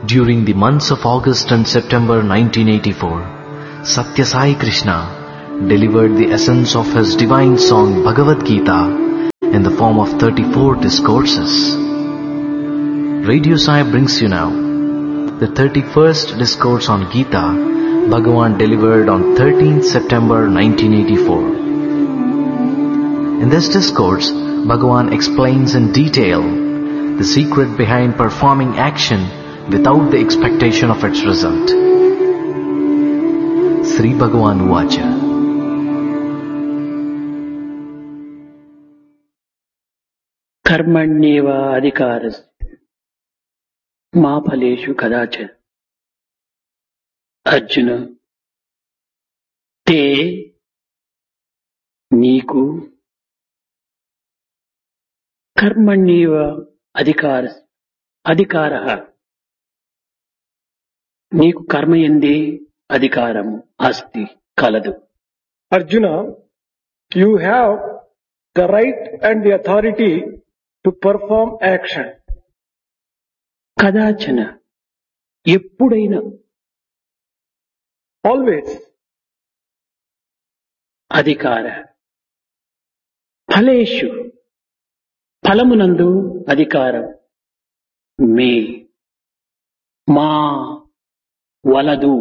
During the months of August and September 1984, Satya Sai Krishna delivered the essence of his divine song Bhagavad Gita in the form of 34 discourses. Radio Sai brings you now the 31st discourse on Gita Bhagavan delivered on 13th September 1984. In this discourse, Bhagavan explains in detail the secret behind performing action without the expectation of its result. Sri Bhagavan Uvacha. Karmanyeva adhikaras ma phaleshu kadachana. Arjuna, te నీకు కర్మణ్యేవ అధికారః నీకు కర్మయందే అధికారము అస్తి కలదు. Arjuna, you have the right and the authority to perform action. కదాచన ఎప్పుడైనా Always. అధికార ఫలేషు ఫలమునందు అధికారం మే మా వలదు.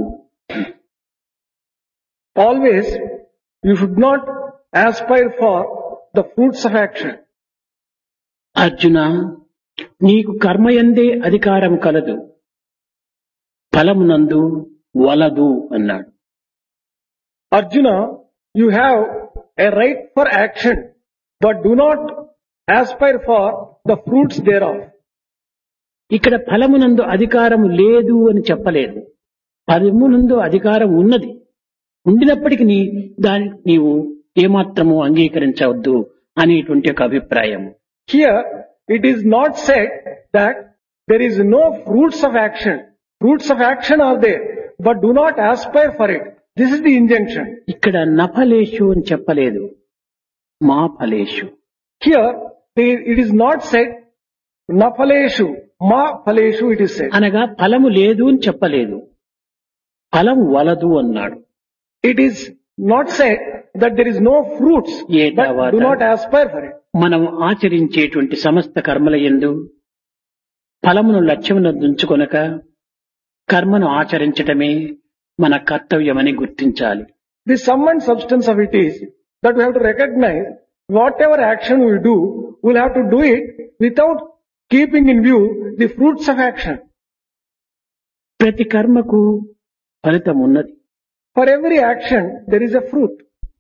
Always, you should not aspire for the fruits of action. Arjuna, నీకు కర్మయందే అధికారం కలదు, ఫలమునందు వలదు అన్నాడు. Arjuna, you have a right for action, but do not aspire for the fruits thereof. ఇక్కడ ఫలమునందు అధికారం లేదు అని చెప్పలేదు. ఫలమునందు అధికారం ఉన్నది. ఉండినప్పటికీ దానికి నీవు ఏమాత్రము అంగీకరించవద్దు అనేటువంటి ఒక అభిప్రాయం. Here, it is not said that there is no fruits of action. Fruits of action are there, but do not aspire for it. This is the injunction. ఇక్కడ నఫలేషు అని చెప్పలేదు, మా ఫలేషు. Here, it is not said, na phaleshu, ma phaleshu it is said. అనగా ఫలము లేదు అని చెప్పలేదు, ఫలం వలదు అన్నాడు. It is not said that there is no fruits, but do not aspire for it. మనం ఆచరించేటువంటి సమస్త కర్మల యందు ఫలమును లక్ష్యమునందుంచుకొనక కర్మను ఆచరించటమే మన కర్తవ్యమని గుర్తించాలి. The sum and substance of it is that we have to recognize whatever action we do, we'll have to do it without keeping in view the fruits of action. ప్రతి కర్మకు ఫలితం ఉన్నది. For every action, there is a fruit.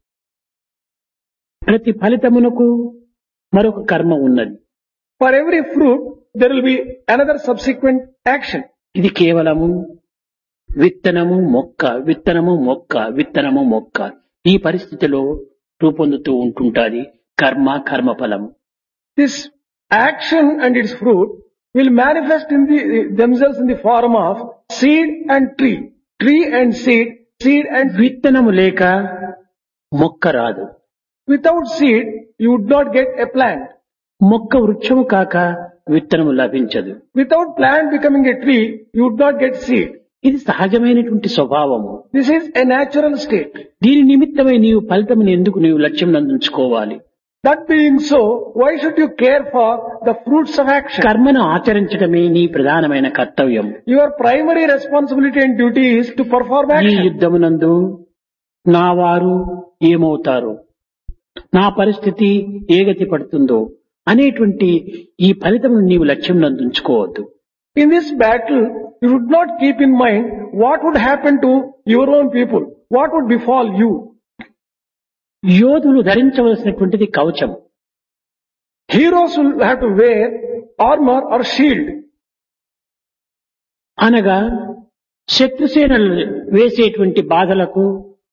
ప్రతి ఫలితమునకు మరొక కర్మ ఉన్నది. For every fruit, there will be another subsequent action. ఇది కేవలము విత్తనము మొక్క, విత్తనము మొక్క, విత్తనము మొక్క, ఈ పరిస్థితిలో రూపొందుతూ ఉంటుంటాది కర్మ, కర్మఫలము. This action and its fruit will manifest in themselves in the form of seed and tree, tree and seed, seed and విత్తనము లేక మొక్క రాదు. Without seed, you would not get a plant. మొక్క వృక్షము కాక విత్తనము లభించదు. Without plant becoming a tree, you would not get seed. ఇది సహజమైనటువంటి స్వభావము. This is a natural state. దీని నిమిత్తమై నీవు ఫలితమును ఎందుకు నీవు లక్ష్యం నందుంచుకోవాలి? That being so, why should you care for the fruits of action? కర్మను ఆచరించడమే నీ ప్రధానమైన కర్తవ్యం. Your primary responsibility and duty is to perform ఈ action. యుద్ధమునందు నా వారు ఏమవుతారు, నా పరిస్థితి ఏ గతి పడుతుందో అనేటువంటి ఈ ఫలితమును నీవు లక్ష్యం నందుంచుకోవద్దు. In this battle, you should not keep in mind what would happen to your own people, what would befall you. యోధులు ధరించవలసినటువంటిది కవచం. Heroes will have to wear armor or shield. అనగా శత్రుసేనలు వేసేటువంటి బాధలకు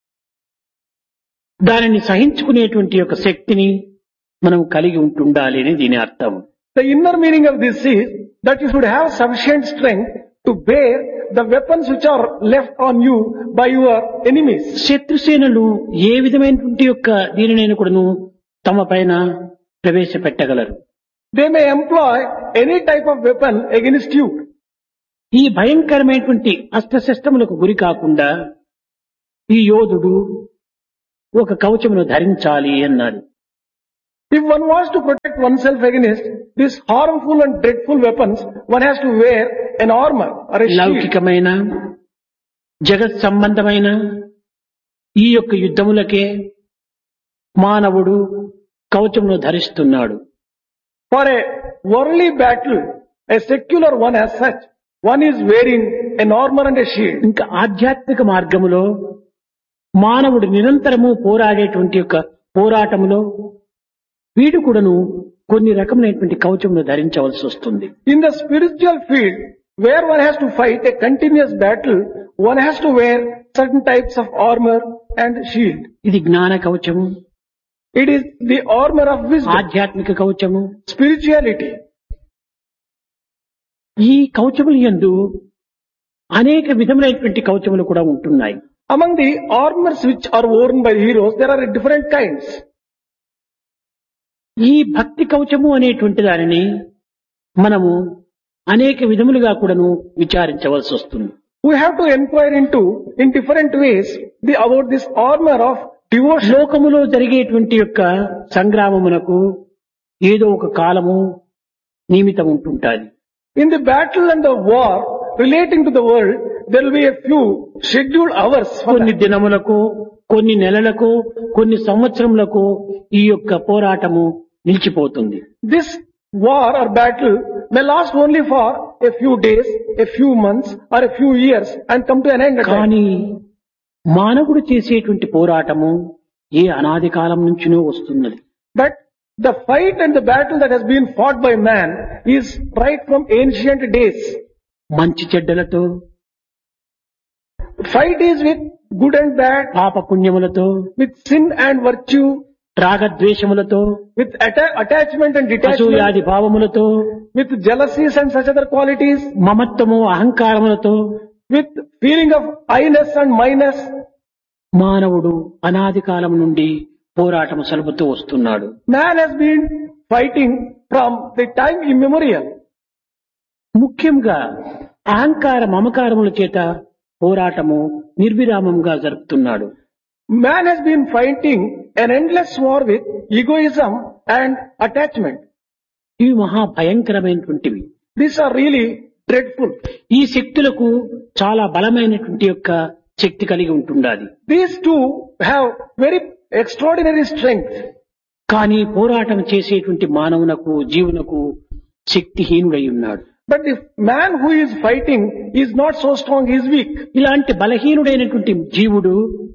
దానిని సహించుకునేటువంటి యొక్క శక్తిని మనం కలిగి ఉంటుండాలి అని దీని అర్థం. The inner meaning of this is that you should have sufficient strength to bear the weapons which are left on you by your enemies. శత్రుసేనలు ఏ విధమైనటువంటి యొక్క దీనినైనా కూడాను తమ పైన ప్రవేశపెట్టగలరు. They may employ any type of weapon against you. ఈ భయంకరమైనటువంటి అస్త్రశస్త్రములకు గురి కాకుండా ఈ యోధుడు ఒక కవచమును ధరించాలి అన్నారు. If one wants to protect oneself against these harmful and dreadful weapons, one has to wear an armor or a shield. లౌకికమైన జగత్ సంబంధమైన ఈ యొక్క యుద్ధములకే మానవుడు కవచమును ధరిస్తున్నాడు. For a worldly battle, a secular one as such, one is wearing an armor and a shield. ఇంకా ఆధ్యాత్మిక మార్గములో మానవుడు నిరంతరము పోరాడేటువంటి యొక్క పోరాటములో వీడు కూడాను కొన్ని రకమైనటువంటి కవచమును ధరించవలసి వస్తుంది. In the spiritual field, where one has to fight a continuous battle, one has to wear certain types of armor and shield. ఇది జ్ఞాన కవచము, It is the armor of wisdom, ఆధ్యాత్మిక కవచము. spirituality. ఈ కవచముల యందు అనేక విధములైనటువంటి కవచములు కూడా ఉంటున్నాయి. Among the armors which are worn by the heroes, there are different kinds. ఈ భక్తి కవచము అనేటువంటి దానిని మనము అనేక విధములుగా కూడాను విచారించవలసి వస్తుంది. We have to inquire in different ways about this armor of devotion. లోకములో జరిగేటువంటి యొక్క సంగ్రామమునకు ఏదో ఒక కాలము నియమితం ఉంటుంటాది. In the battle and the war relating to the world, there will be a few scheduled hours for కొన్ని that. దినములకు, కొన్ని నెలలకు, కొన్ని సంవత్సరములకు ఈ యొక్క పోరాటము నిలిచిపోతుంది. This war or battle may last only for a few days, a few months or a few years and come to an end. కానీ మానవుడు చేసేటువంటి పోరాటము ఏ అనాది కాలం నుంచినో వస్తున్నది. But the fight and the battle that has been fought by man is right from ancient days. మంచి చెడ్డలతో, Fight is with good and bad, పాప పుణ్యములతో, with sin and virtue, రాగద్వేషములతో, with attachment and detachment, అసూయాది భావములతో, with jealousies and such other qualities, మమత్వము అహంకారములతో with feeling of I-ness and my-ness. మానవుడు అనాది కాలం నుండి పోరాటము సలుపుతూ వస్తున్నాడు. Man has been fighting from the time immemorial. ముఖ్యంగా అహంకార మమకారముల చేత పోరాటము నిర్విరామంగా జరుపుతున్నాడు. Man has been fighting an endless war with egoism and attachment. ఇవి మహా భయంకరమైనటువంటివి. These are really dreadful. ఈ శక్తులకు చాలా బలమైనటువంటి యొక్క శక్తి కలిగి ఉంటుండాలి. These two have very extraordinary strength. కానీ పోరాటం చేసేటువంటి మానవునకు జీవునకు శక్తిహీనుడై ఉన్నాడు. But the man who is fighting is not so strong, he is weak. ఇలాంటి బలహీనుడైనటువంటి జీవుడు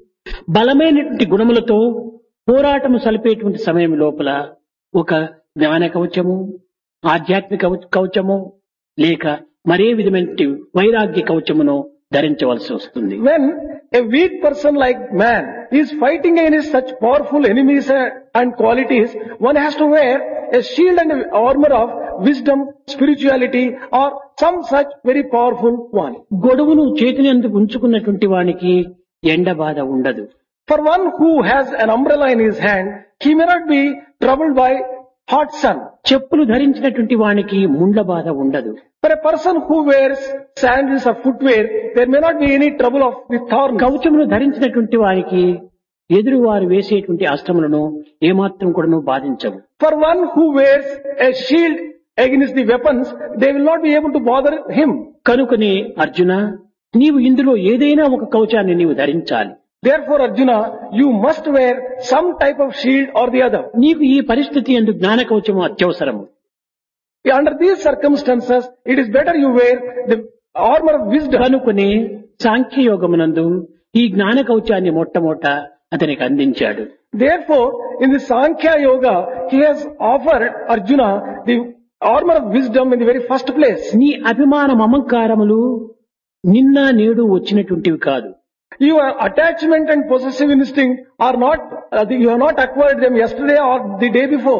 బలమైనటువంటి గుణములతో పోరాటము సలిపేటువంటి సమయం లోపల ఒక జ్ఞాన కవచము, ఆధ్యాత్మిక కవచము లేక మరే విధమైన వైరాగ్య కవచమును ధరించవలసి వస్తుంది. When a weak person like man is fighting against such powerful enemies and qualities, one has to wear a shield and armor of wisdom, spirituality or some such very powerful one. గొడుగును చేతిని అందుకు ఉంచుకున్నటువంటి వానికి ఎండ బాధ ఉండదు. For one who has an umbrella in his hand, he may not be troubled by hot sun. చెప్పులు ధరించినటువంటి వానికి ముండ్ల బాధ ఉండదు. For a person who wears sandals or footwear, there may not be any trouble with thorns. కవచమును ధరించినటువంటి వారికి ఎదురువారు వేసేటువంటి అస్త్రములను ఏమాత్రం కూడాను బాధించవు. For one who wears a shield against the weapons, they will not be able to bother him. కనుకనే అర్జున, నీవు ఇందులో ఏదైనా ఒక కవచాన్ని నీవు ధరించాలి. Therefore, Arjuna, you must wear some type of shield or the other. నీకు ఈ పరిస్థితి యందు జ్ఞాన కవచము అత్యవసరము. Under these circumstances, it is better you wear the armor of wisdom. కనుకనే సాంఖ్యయోగమునందు ఈ జ్ఞాన కవచాన్ని మొట్టమొదట అతనికి అందించాడు. Therefore, in the Sankhya Yoga, he has offered Arjuna the armor of wisdom in the very first place. నీ అభిమాన మమకారములు నిన్న నేడు వచ్చినటువంటివి కాదు. Your attachment and possessive instinct are not, you have not acquired them yesterday or the day before.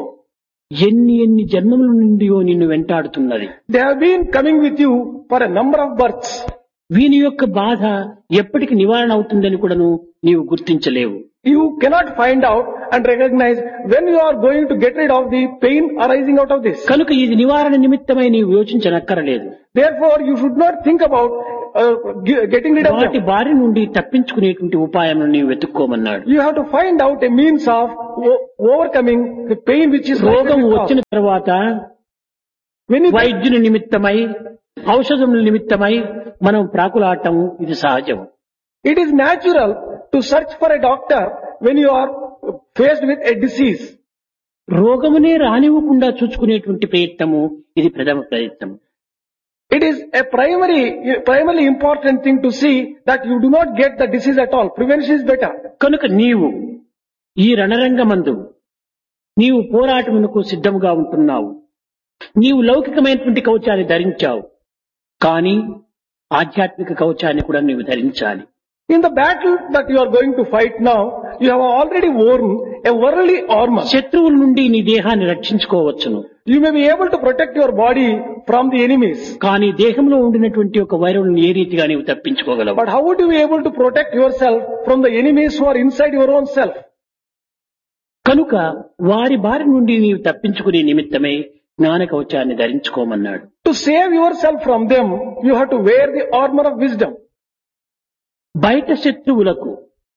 ఎన్ని జన్మముల నుండియో నిన్ను వెంటాడుతున్నది. They have been coming with you for a number of births. వీని యొక్క బాధ ఎప్పటికి నివారణ అవుతుందని కూడాను నీవు గుర్తించలేవు. You cannot find out and recognize when you are going to get rid of the pain arising out of this. కనుక ఇది నివారణ నిమిత్తమై నీవు యోచించనక్కరలేదు. Therefore, you should not think about getting rid of వాటి them. బారి నుండి తప్పించుకునేటువంటి ఉపాయం నీవు వెతుక్కోమన్నాడు. You have to find out a means of overcoming the pain which is రోగం likely to వచ్చిన cause. తర్వాత When you వైద్యుని నిమిత్తమై ఔషధముల నిమిత్తమై మనం ప్రాకులాడటం ఇది సహజం. it is natural to search for a doctor when you are faced with a disease. రోగమునే రానివ్వకుండా చూసుకునేటువంటి ప్రయత్నము ఇది ప్రథమ ప్రయత్నం. It is a primarily important thing to see that you do not get the disease at all. Prevention is better. కనుక నీవు ఈ రణరంగమందు నీవు పోరాటమునకు సిద్ధముగా ఉంటున్నావు. నీవు లౌకికమైనటువంటి కవచాన్ని ధరించావు, కానీ ఆధ్యాత్మిక కవచాన్ని కూడా నీవు ధరించాలి. In the battle that you are going to fight now, you have already worn a worldly armor. శత్రువుల నుండి నీ దేహాన్ని రక్షించుకోవచ్చును, You may be able to protect your body from the enemies. కానీ దేహంలో ఉండినటువంటి ఒక వైరస్ను ఏ రీతిగా నీవు తప్పించుకోగలవు? But how would you be able to protect yourself from the enemies who are inside your own self? కనుక వారి బారి నుండి నీవు తప్పించుకునే నిమిత్తమే జ్ఞాన కవచాన్ని ధరించుకోమన్నాడు. To save yourself from them, you have to wear the armor of wisdom. బయట శత్రువులకు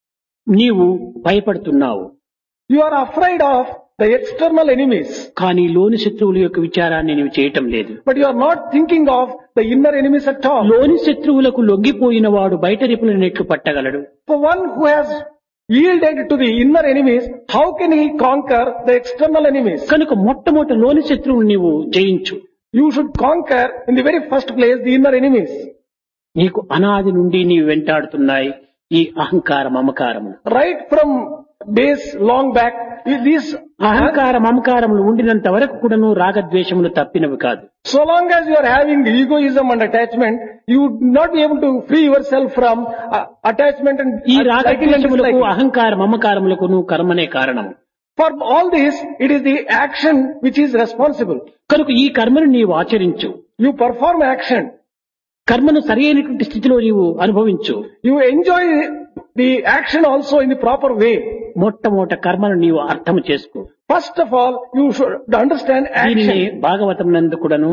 నీవు భయపడుతున్నావు, You are afraid of the external enemies, కానీ లోని శత్రువుల యొక్క విచారాన్ని నీవు చేయటం లేదు. but you are not thinking of the inner enemies at all. లోని శత్రువులకు లొంగిపోయిన వాడు బయట రేపులనెట్లు పట్టగలడు? For one who has yielded to the inner enemies, how can he conquer the external enemies? కనుక మొట్టమొదట లోని శత్రువులు నీవు జయించు. You should conquer in the very first place the inner enemies. నీకు అనాది నుండి నీవు వెంటాడుతున్నాయి ఈ అహంకార మమకారము. Right from days long back, these అహంకార మమకారములు ఉండినంత వరకు కూడాను రాగద్వేషములు తప్పినవి కాదు. so long as you are having egoism and attachment, you would not be able to free yourself from attachment and ఈ liking and రాగద్వేషములకు disliking. అహంకార మమకారములకును కర్మనే కారణము. For all this, it is the action which is responsible. కనుక ఈ కర్మను నీవు ఆచరించు. You perform action. కర్మను సరైనటువంటి స్థితిలో నీవు అనుభవించు. You enjoy the action also in the proper way. మొట్టమొదట కర్మను నీవు అర్థం చేసుకో. First of all, you should understand దీనిని action. భాగవతం నందు కూడాను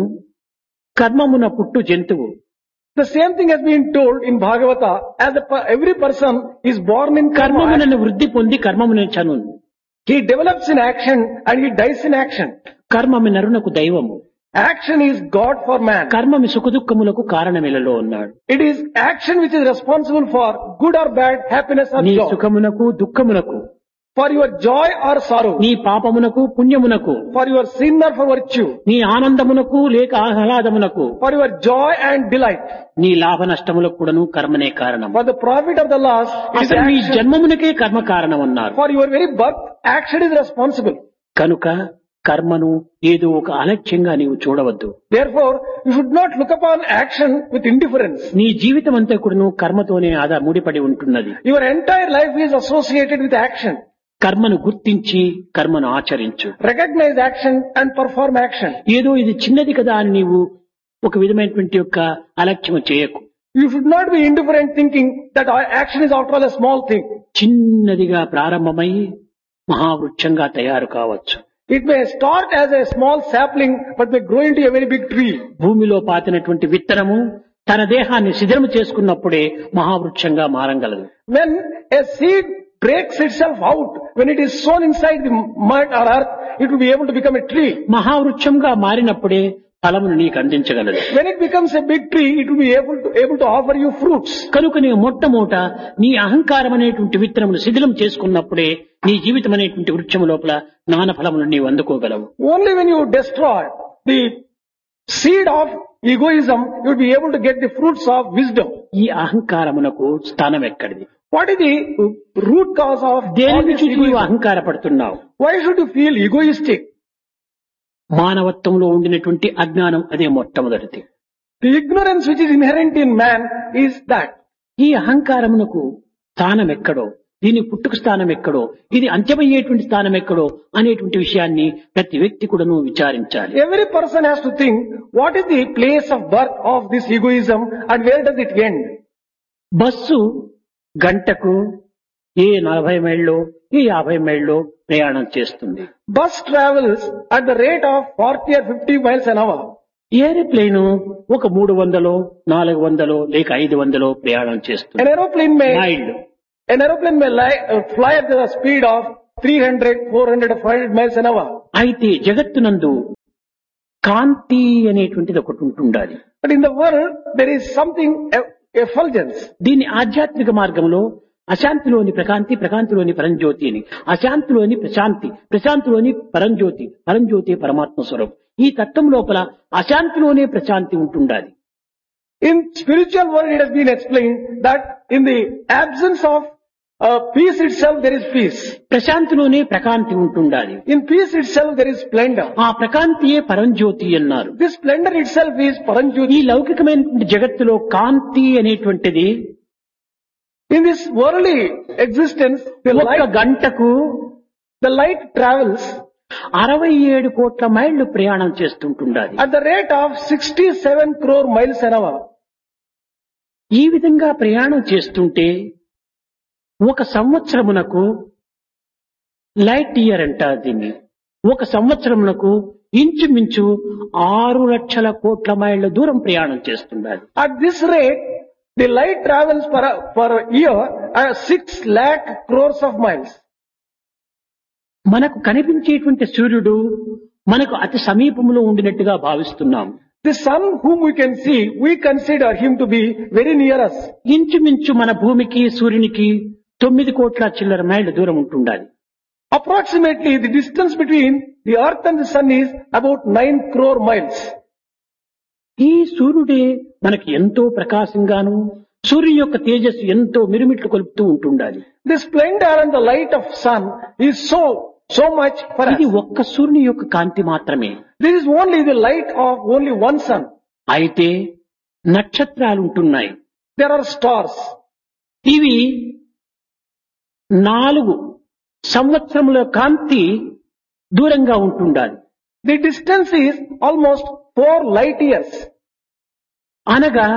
కర్మమున పుట్టు జంతువు, The same thing has been told in Bhagavata, as every person is born in karma. కర్మమునను వృద్ధి పొంది కర్మమున చను. He develops in action and he dies in action. కర్మమి నరునకు దైవము, Action is God for man. కర్మమి సుఖదుఖములకు కారణమిలలో ఉన్నాడు. It is action which is responsible for good or bad, happiness or నీ joy. సుఖమునకు దుఃఖమునకు, For your joy or sorrow. నీ పాపమునకు పుణ్యమునకు, For your sin or for virtue. నీ ఆనందమునకు లేక ఆహ్లాదమునకు, For your joy and delight. నీ లాభ నష్టములకు కూడాను కర్మనే కారణం. For the profit or the loss, it is అసలు నీ action. జన్మమునకే కర్మ కారణం అన్నారు. For your very birth, action is responsible. కనుక కర్మను ఏదో ఒక అలక్ష్యంగా నీవు చూడవద్దు. Therefore, you should not look upon action with indifference. నీ జీవితం అంతా కూడాను కర్మతోనే ముడిపడి ఉంటున్నది. Your entire life is associated with action. కర్మను గుర్తించి కర్మను ఆచరించు. Recognize action and perform action. ఏదో ఇది చిన్నది కదా అని నీవు ఒక విధమైనటువంటి యొక్క అలక్ష్యం చేయకు. You should not be indifferent thinking that action is after all a small thing. చిన్నదిగా ప్రారంభమై మహావృక్షంగా తయారు కావచ్చు. It may start as a small sapling but may grow into a very big tree. భూమిలో పాతినటువంటి విత్తనము తన దేహాన్ని శిథిలము చేసుకున్నప్పుడే మహావృక్షంగా మారగలదు. When a seed breaks itself out, when it is sown inside the mud or earth, it will be able to become a tree. మహావృక్షంగా మారినప్పుడే ఫలమును నీకు అందించగలదు. When it becomes a big tree, it will be able to offer you fruits. కనుక నీ మొట్టమొదట నీ అహంకారం అనేటువంటి విత్తనమును శిథిలం చేసుకున్నప్పుడే నీ జీవితం అనేటువంటి వృక్షము లోపల జ్ఞాన ఫలమును నీవు అందుకోగలవు. Only when you destroy the seed of egoism, you will be able to get the fruits of wisdom. ఈ అహంకారమునకు స్థానం ఎక్కడిది? What is the root cause of all దేనిని this చూసి నీవు egoism? అహంకారపడుతున్నావు? Why should you feel egoistic? మానవత్వంలో ఉండినటువంటి అజ్ఞానం అదే మొట్టమొదటిది. The ignorance which is inherent in man is that. ఈ అహంకారమునకు స్థానం ఎక్కడో దీని పుట్టుక స్థానం ఎక్కడో, ఇది అంత్యమయ్యేటువంటి స్థానం ఎక్కడో అనేటువంటి విషయాన్ని ప్రతి వ్యక్తి కూడాను విచారించాలి. Every person has to think what is the place of birth of this egoism and where does it end. Bus గంటకు ఏ 40 మైళ్ళలో ఏ 50 మైళ్ళలో ప్రయాణం చేస్తుంది. Bus travels at the rate of 40 or 50 miles an hour. Aeroplane ఒక 300 400 లేక 500 ప్రయాణం చేస్తుంది. An aeroplane may మైళ్ళు. fly at the speed of 300, 400 or 500 miles an hour. అయితే జగత్తునందు కాంతి అనేటువంటిది ఒకటి ఉంటుండాలి. But in the world there is something effulgence. దీన్ని ఆధ్యాత్మిక మార్గంలో అశాంతిలోని ప్రకాంతి, ప్రకాంతిలోని పరంజ్యోతి అని, అశాంతిలోని ప్రశాంతి, ప్రశాంతిలోని పరంజ్యోతి, పరంజ్యోతి పరమాత్మ స్వరూపం. ఈ తత్వం లోపల అశాంతిలోనే ప్రశాంతి ఉంటుండాలి. In spiritual world it has been explained that in the absence of peace itself there is peace. ప్రశాంతిలోనే ప్రకాంతి ఉంటుండాలి. In peace itself there is splendor. ఆ ప్రకాంతియే పరంజ్యోతి అన్నారు. This splendor itself is ఈ Paranjyoti. లౌకికమైనటువంటి జగత్తులో కాంతి అనేటువంటిది In this worldly existence, ఒక్క గంటకు the light travels 67 కోట్ల మైళ్ళు ప్రయాణం చేస్తుంటుండాలి. at the rate of 67 crore miles an hour. ఈ విధంగా ప్రయాణం చేస్తుంటే ఒక సంవత్సరమునకు లైట్ ఇయర్ అంటారు దీన్ని. ఒక సంవత్సరమునకు ఇంచుమించు 6 లక్షల కోట్ల మైళ్ళ దూరం ప్రయాణం చేస్తుండాలి. At this rate, the light travels per year 6 lakh crores of miles. మనకు కనిపించేటువంటి సూర్యుడు మనకు అతి సమీపంలో ఉండినట్టుగా భావిస్తున్నాం. The sun whom we can see, we consider him to be very near us. ఇంచుమించు మన భూమికి సూర్యునికి 9 కోట్ల చిల్లర మైళ్ళ దూరం ఉంటుండాలి. Approximately the distance between the earth and the sun is about 9 crore miles. ఈ సూర్యుడే మనకి ఎంతో ప్రకాశంగాను, సూర్యుని యొక్క తేజస్సు ఎంతో మిరుమిట్లు కొలుపుతూ ఉంటుండాలి. The splendor and the light of sun is so much for ఇది us. ఒక్క సూర్యుని యొక్క కాంతి మాత్రమే. This is only the light of only one sun. అయితే నక్షత్రాలు ఉంటున్నాయి. There are stars. ఇవి 4 సంవత్సరముల కాంతి దూరంగా ఉంటుండాలి. The distance is almost 4 light years. అనగా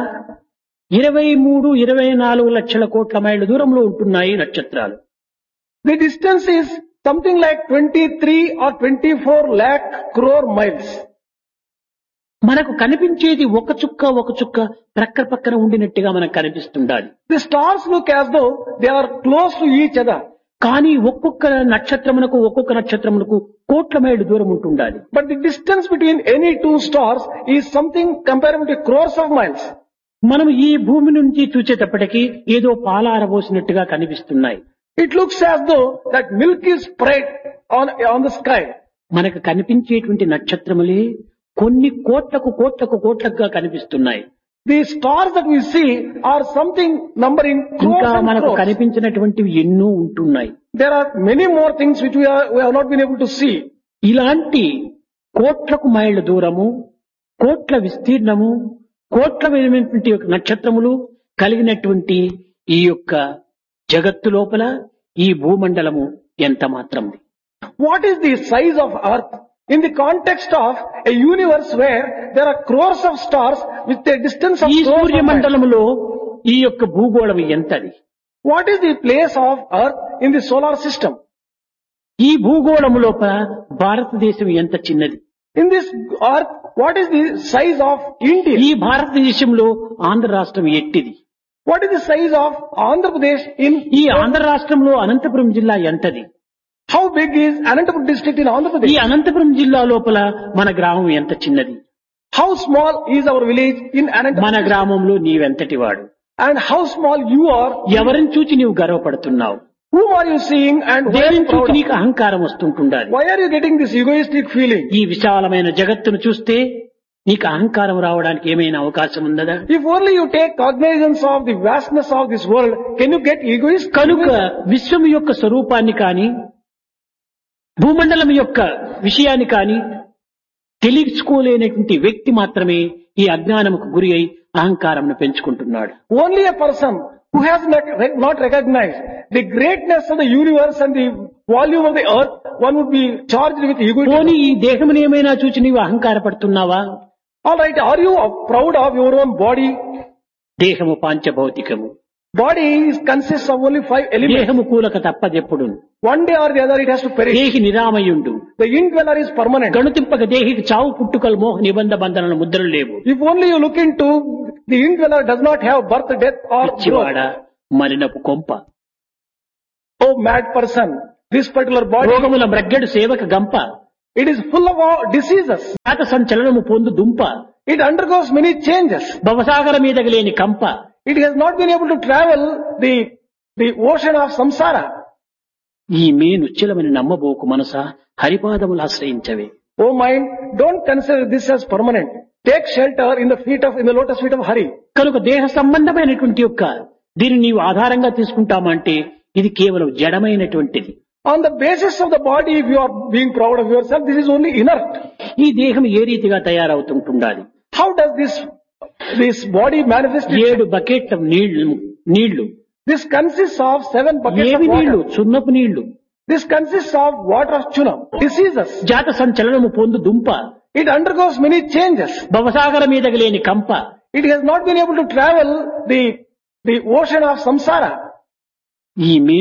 23-24 లక్షల కోట్ల మైళ్ళ దూరంలో ఉంటున్నాయి నక్షత్రాలు. The distance is something like 23 or 24 lakh crore miles. మనకు కనిపించేది ఒక చుక్క ప్రక్క పక్కన ఉండినట్టుగా మనకు కనిపిస్తుండాలి. The stars look as though they are close to each other. కానీ ఒక్కొక్క నక్షత్రమునకు కోట్ల మైళ్ళు దూరం ఉంటుండాలి. But the distance between any two stars is something comparable to crores of miles. మనం ఈ భూమి నుంచి చూసేటప్పటికీ ఏదో పాలారబోసినట్టుగా కనిపిస్తున్నాయి. It looks as though that milk is spread on the sky. మనకు కనిపించేటువంటి నక్షత్రములే కొన్ని కోట్లకుగా కనిపిస్తున్నాయి. The stars that we see are something numbering crores ఇంకా and మనకు crores. కనిపించినటువంటివి ఎన్నో ఉంటున్నాయి. There are many more things which we have not been able to see. ఇలాంటి కోట్లకు మైళ్ళ దూరము, కోట్ల విస్తీర్ణము, కోట్లమైనటువంటి నక్షత్రములు కలిగినటువంటి ఈ యొక్క జగత్తు లోపల ఈ భూమండలము ఎంత మాత్రం. What is the size of earth in the context of a universe where there are crores of stars with a distance of ఈ crores of miles? సూర్యమండలములో ఈ యొక్క భూగోళం ఎంతది? What is the place of earth in the solar system? ఈ భూగోళము లోపల భారతదేశం ఎంత చిన్నది? In this earth, what is the size of India? ఈ భారతదేశంలో ఆంధ్ర రాష్ట్రం ఎట్టిది? What is the size of Andhra Pradesh in? ఈ ఆంధ్ర రాష్ట్రంలో అనంతపురం జిల్లా ఎంతది? How big is Anantapur district in Andhra ఈ Pradesh? అనంతపురం జిల్లా లోపల మన గ్రామం ఎంత చిన్నది? How small is our village in Anantapur? మన గ్రామంలో నీవెంతటి వాడు? And how small you are? ఎవరిని చూచి నీవు గర్వపడుతున్నావు? Whom are you seeing and why are దేనిని you చూచి proud of? నీకు అహంకారం వస్తుంటుండాలి. Why are you getting this egoistic feeling? ఈ విశాలమైన జగత్తును చూస్తే నీకు అహంకారం రావడానికి ఏమైనా అవకాశం ఉన్నదా? If only you take cognizance of the vastness of this world, can you get egoist? కనుక విశ్వం యొక్క స్వరూపాన్ని కాని, భూమండలం యొక్క విషయాన్ని కాని తెలుసుకోలేనటువంటి వ్యక్తి మాత్రమే ఈ అజ్ఞానముకు గురి అయి అహంకారంను పెంచుకుంటున్నాడు. Only a person who has not recognized the greatness of the universe and the volume of the earth, one would be charged with egotism. పోనీ ఈ దేహమును ఏమైనా చూచి నీవు అహంకారపడుతున్నావా? Alright, are you proud of your own body? దేహము పాంచభౌతికము. Body consists of only 5 elements. దేహము కూలక తప్పదెప్పుడు. One day or the other it has to perish. దేహి నిరామయుండు. The indweller is permanent. గణుతింపక దేహికి చావు పుట్టుకలు మోహ నిబంధ బంధనల ముద్రలు లేవు. If only you look into, the indweller does not have birth, death or పిచ్చివాడ growth. మలినపు కొంప. Oh mad person, this particular body, రోగముల మ్రగ్గెడు సేవక గంప. it is full of all diseases. జాత సంచలనము పొందు దుంప. It undergoes many changes. భవసాగర మీదకి లేని కంప. It has not been able to travel the ocean of samsara. ఈ మే నుచ్చలమని నమ్మబోకు మనసా, హరిపాదములు ఆశ్రయించవే. Oh mind, don't consider this as permanent. Take shelter in the lotus feet of Hari. కనుక దేహ సంబంధమైనటువంటి యొక్క దీన్ని నీవు ఆధారంగా తీసుకుంటామంటే ఇది కేవలం జడమైనటువంటిది. On the basis of the body, if you are being proud of yourself, this is only inert. ఈ దేహం ఏ రీతిగా తయారవుతుంటుండాలి? How does this body manifest itself? 7 బకెట్ల నీళ్లు. This consists of 7 buckets of ఏవి నీళ్లు? water. సున్నపు నీళ్లు. This consists of water of chunam, diseases. జాత సంచలనము పొందు దుంప. It undergoes many changes. భవసాగర మీదకి లేని కంప. It has not been able to travel the ocean of samsara. ఈ మే